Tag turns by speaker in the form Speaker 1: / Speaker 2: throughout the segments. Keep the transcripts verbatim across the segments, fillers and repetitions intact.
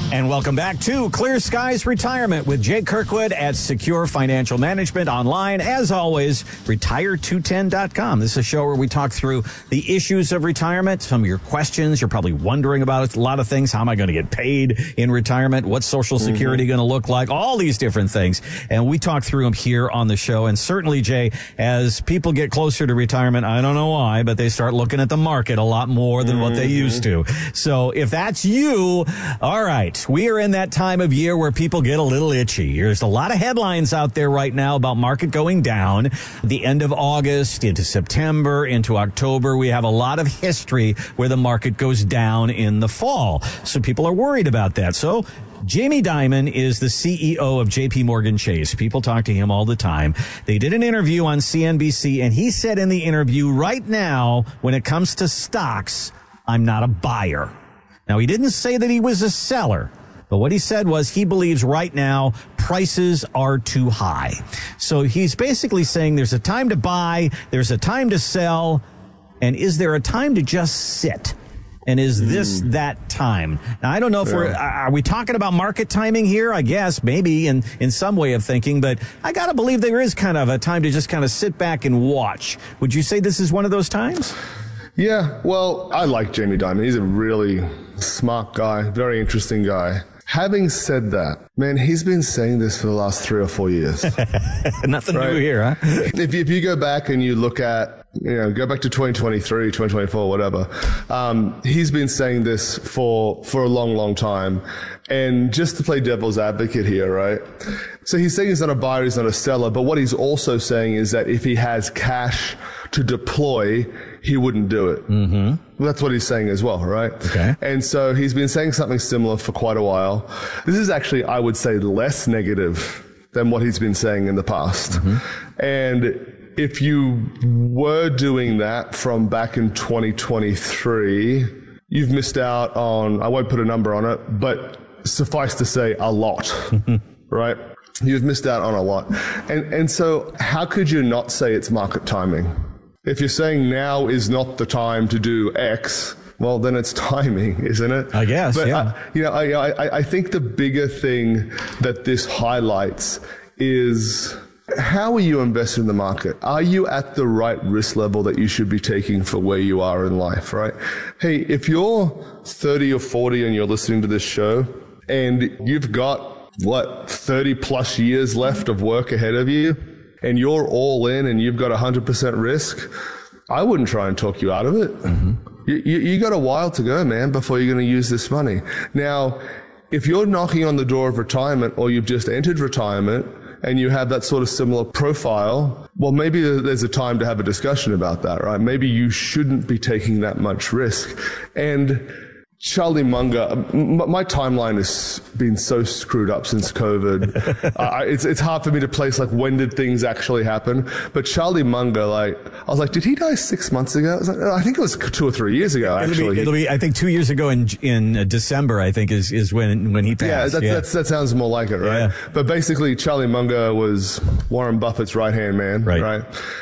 Speaker 1: And welcome back to Clear Skies Retirement with Jake Kirkwood at Secure Financial Management online. As always, retire two ten dot com. This is a show where we talk through the issues of retirement, some of your questions. You're probably wondering about a lot of things. How am I going to get paid in retirement? What's Social Security mm-hmm. going to look like? All these different things. And we talk through them here on the show. And certainly, Jay, as people get closer to retirement, I don't know why, but they start looking at the market a lot more than mm-hmm. what they used to. So if that's you, all right. We are in that time of year where people get a little itchy. There's a lot of headlines out there right now about market going down. The end of August into September, into October, we have a lot of history where the market goes down in the fall. So people are worried about that. So Jamie Dimon is the C E O of J P Morgan Chase. People talk to him all the time. They did an interview on C N B C, and he said in the interview, right now, when it comes to stocks, I'm not a buyer. Now, he didn't say that he was a seller, but what he said was he believes right now prices are too high. So he's basically saying there's a time to buy, there's a time to sell, and is there a time to just sit? And is this mm. that time? Now, I don't know if yeah. we're, are we talking about market timing here? I guess maybe in, in some way of thinking, but I got to believe there is kind of a time to just kind of sit back and watch. Would you say this is one of those times?
Speaker 2: Yeah, well, I like Jamie Dimon. He's a really smart guy, very interesting guy. Having said that, man, he's been saying this for the last three or four years.
Speaker 1: Nothing right? new here, huh?
Speaker 2: If you, if you go back and you look at, you know, go back to twenty twenty-three, twenty twenty-four, whatever, um, he's been saying this for, for a long, long time. And just to play devil's advocate here, right? So he's saying he's not a buyer, he's not a seller, but what he's also saying is that if he has cash to deploy, he wouldn't do it. Mm-hmm. That's what he's saying as well, right?
Speaker 1: Okay.
Speaker 2: And so he's been saying something similar for quite a while. This is actually, I would say, less negative than what he's been saying in the past. Mm-hmm. And if you were doing that from back in twenty twenty-three, you've missed out on, I won't put a number on it, but suffice to say, a lot, right? You've missed out on a lot. And and so how could you not say it's market timing? If you're saying now is not the time to do X, well, then it's timing, isn't it?
Speaker 1: I guess,
Speaker 2: but
Speaker 1: yeah.
Speaker 2: I, you know, I, I, I think the bigger thing that this highlights is how are you invested in the market? Are you at the right risk level that you should be taking for where you are in life, right? Hey, if you're thirty or forty and you're listening to this show and you've got, what, thirty plus years left of work ahead of you, and you're all in and you've got one hundred percent risk, I wouldn't try and talk you out of it. Mm-hmm. You, you, you got a while to go, man, before you're going to use this money. Now, if you're knocking on the door of retirement or you've just entered retirement and you have that sort of similar profile, well, maybe there's a time to have a discussion about that, right? Maybe you shouldn't be taking that much risk. And Charlie Munger, my timeline has been so screwed up since COVID. uh, it's it's hard for me to place like when did things actually happen. But Charlie Munger, like I was like, did he die six months ago? I, was like, I think it was two or three years ago. Actually,
Speaker 1: it'll be, it'll be I think two years ago in in December. I think is is when when he passed.
Speaker 2: Yeah, that's,
Speaker 1: yeah.
Speaker 2: That's, that sounds more like it, right? Yeah. But basically, Charlie Munger was Warren Buffett's right hand man,
Speaker 1: right?
Speaker 2: right?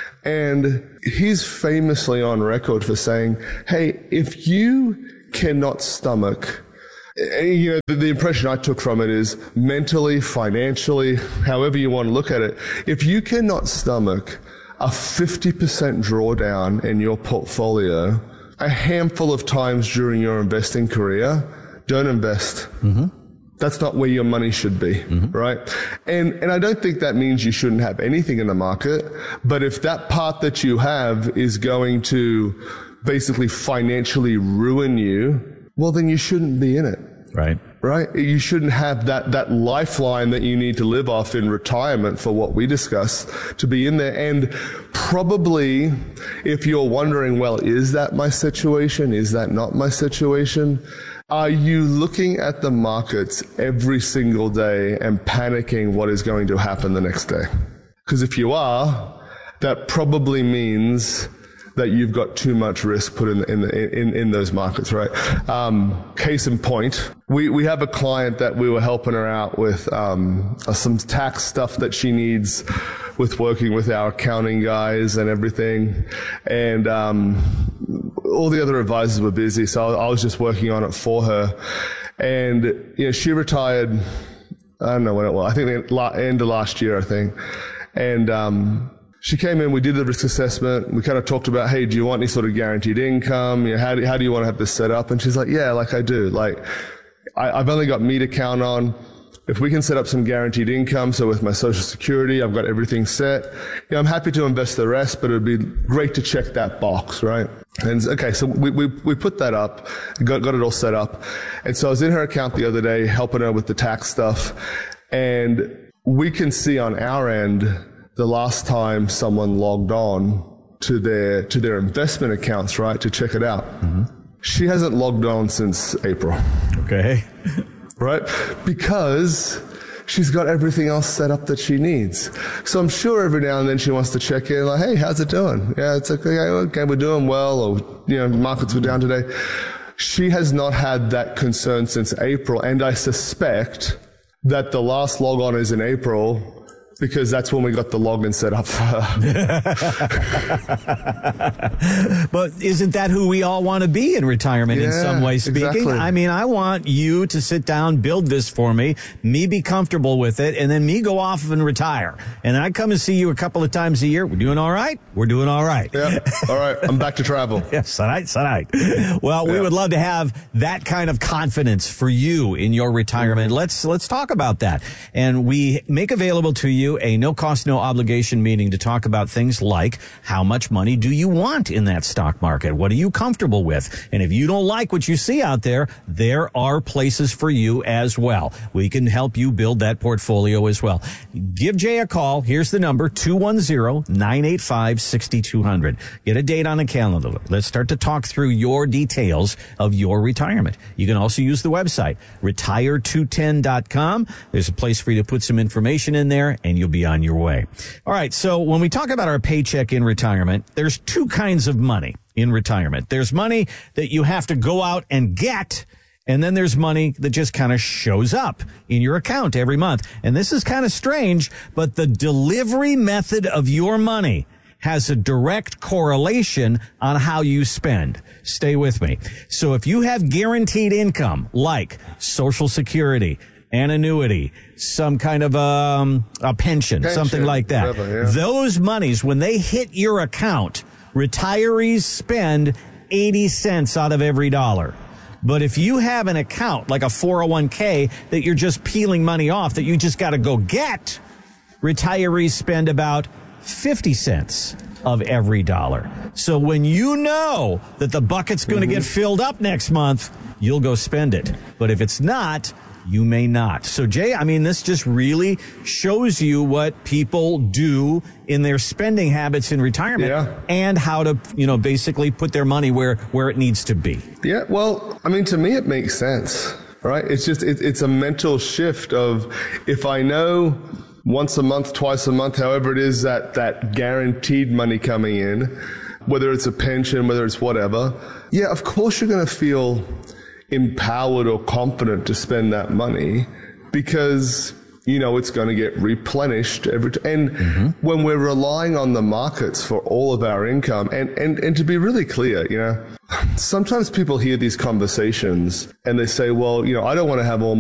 Speaker 2: And he's famously on record for saying, "Hey, if you cannot stomach," you know, the, the impression I took from it is mentally, financially, however you want to look at it, if you cannot stomach a fifty percent drawdown in your portfolio a handful of times during your investing career, don't invest. Mm-hmm. That's not where your money should be, mm-hmm. right? And and I don't think that means you shouldn't have anything in the market, but if that part that you have is going to basically financially ruin you, well, then you shouldn't be in it.
Speaker 1: Right.
Speaker 2: Right? You shouldn't have that, that lifeline that you need to live off in retirement for what we discussed to be in there. And probably if you're wondering, well, is that my situation? Is that not my situation? Are you looking at the markets every single day and panicking what is going to happen the next day? Because if you are, that probably means that you've got too much risk put in in in, in those markets, right? Um, case in point, we, we have a client that we were helping her out with um, some tax stuff that she needs with working with our accounting guys and everything. And um, all the other advisors were busy, so I was just working on it for her. And, you know, she retired, I don't know when it was, I think the end of last year, I think. And, um, she came in, we did the risk assessment. We kind of talked about, hey, do you want any sort of guaranteed income? You know, how do, how do you want to have this set up? And she's like, yeah, like I do. Like, I, I've only got me to count on. If we can set up some guaranteed income, so with my Social Security, I've got everything set. You know, I'm happy to invest the rest, but it'd be great to check that box, right? And okay, so we, we, we put that up, got, got it all set up. And so I was in her account the other day, helping her with the tax stuff. And we can see on our end, the last time someone logged on to their to their investment accounts, right, to check it out. Mm-hmm. She hasn't logged on since April.
Speaker 1: Okay.
Speaker 2: Right? Because she's got everything else set up that she needs. So I'm sure every now and then she wants to check in, like, hey, how's it doing? Yeah, it's okay, okay, we're doing well, or, you know, markets were down today. She has not had that concern since April, and I suspect that the last log on is in April, because that's when we got the login set up for
Speaker 1: her. But isn't that who we all want to be in retirement
Speaker 2: yeah,
Speaker 1: in some way speaking?
Speaker 2: Exactly.
Speaker 1: I mean, I want you to sit down, build this for me, me be comfortable with it, and then me go off and retire. And then I come and see you a couple of times a year. We're doing all right? We're doing all right.
Speaker 2: Yeah. All right. I'm back to travel.
Speaker 1: Yes, all right, all right. Well, we
Speaker 2: yeah.
Speaker 1: would love to have that kind of confidence for you in your retirement. Mm-hmm. Let's let's talk about that. And we make available to you a no cost, no obligation meeting to talk about things like how much money do you want in that stock market? What are you comfortable with? And if you don't like what you see out there, there are places for you as well. We can help you build that portfolio as well. Give Jay a call. Here's the number, two one zero, nine eight five, six two zero zero. Get a date on the calendar. Let's start to talk through your details of your retirement. You can also use the website, retire two ten dot com. There's a place for you to put some information in there, and you'll be on your way. All right. So when we talk about our paycheck in retirement, there's two kinds of money in retirement. There's money that you have to go out and get, and then there's money that just kind of shows up in your account every month. And this is kind of strange, but the delivery method of your money has a direct correlation on how you spend. Stay with me. So if you have guaranteed income like Social Security, an annuity, some kind of um, a pension, pension, something like that.
Speaker 2: Whatever, yeah.
Speaker 1: Those monies, when they hit your account, retirees spend eighty cents out of every dollar. But if you have an account like a four oh one k that you're just peeling money off that you just got to go get, retirees spend about fifty cents of every dollar. So when you know that the bucket's going to mm-hmm. get filled up next month, you'll go spend it. But if it's not, you may not. So, Jay, I mean, this just really shows you what people do in their spending habits in retirement
Speaker 2: yeah.
Speaker 1: and how to, you know, basically put their money where, where it needs to be.
Speaker 2: Yeah, well, I mean, to me, it makes sense, right? It's just, it, it's a mental shift of if I know once a month, twice a month, however it is that, that guaranteed money coming in, whether it's a pension, whether it's whatever, yeah, of course you're going to feel empowered or confident to spend that money because you know it's going to get replenished every time. And mm-hmm. when we're relying on the markets for all of our income, and, and, and to be really clear, you know, sometimes people hear these conversations and they say, well, you know, I don't want to have all